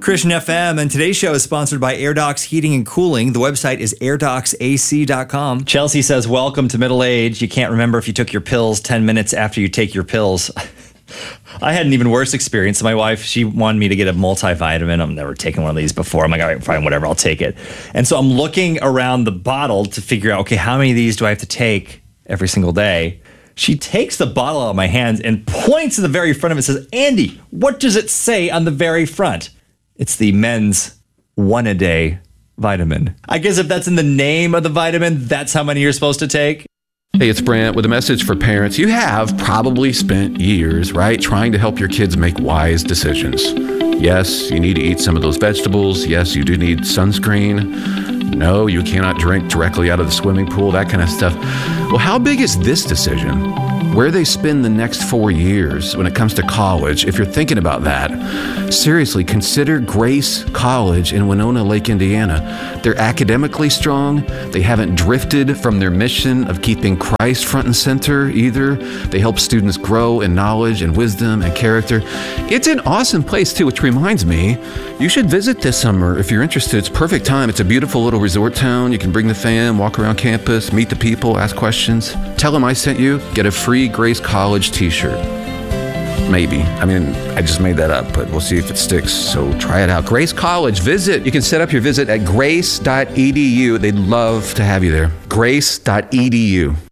Christian FM, and today's show is sponsored by AirDocs Heating and Cooling. The website is airdocsac.com. Chelsea says, welcome to middle age. You can't remember if you took your pills 10 minutes after you take your pills. I had an even worse experience. My wife, she wanted me to get a multivitamin. I've never taken one of these before. I'm like, all right, fine, whatever, I'll take it. And so I'm looking around the bottle to figure out, okay, how many of these do I have to take every single day? She takes the bottle out of my hands and points to the very front of it and says, Andy, what does it say on the very front? It's the men's 1-a-day vitamin. I guess if that's in the name of the vitamin, that's how many you're supposed to take. Hey, it's Brent with a message for parents. You have probably spent years, right, trying to help your kids make wise decisions. Yes, you need to eat some of those vegetables. Yes, you do need sunscreen. No, you cannot drink directly out of the swimming pool, that kind of stuff. Well, how big is this decision? Where they spend the next 4 years when it comes to college, if you're thinking about that, seriously, consider Grace College in Winona Lake, Indiana. They're academically strong. They haven't drifted from their mission of keeping Christ front and center either. They help students grow in knowledge and wisdom and character. It's an awesome place too, which reminds me, you should visit this summer if you're interested. It's perfect time. It's a beautiful little resort town. You can bring the fam, walk around campus, meet the people, ask questions. Tell them I sent you. Get a free Grace College t-shirt. Maybe. I mean, I just made that up, but we'll see if it sticks. So try it out. Grace College, visit. You can set up your visit at grace.edu. They'd love to have you there. Grace.edu.